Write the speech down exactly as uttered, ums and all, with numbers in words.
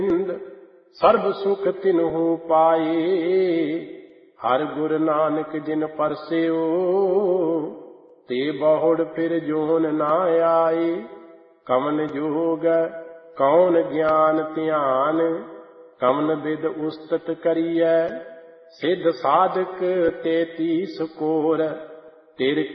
ਸਰਬ ਸੁਖ ਤਿਨਹੁ ਪਾਏ। ਹਰ ਗੁਰ ਨਾਨਕ ਜਿਨ ਪਰਸਿਓ, ਤੇ ਬਹੁੜ ਫਿਰ ਜੋਨ ਨਾ ਆਏ। ਕਵਨ ਜੋਗ ਕੌਣ ਗਿਆਨ ਧਿਆਨ, ਕਵਨ ਬਿਦ ਉਸਤਤ ਕਰੀਐ। ਸਿੱਧ ਸਾਧਕ ਤੇਤੀਸ ਕੋਰ, ਤਿਰ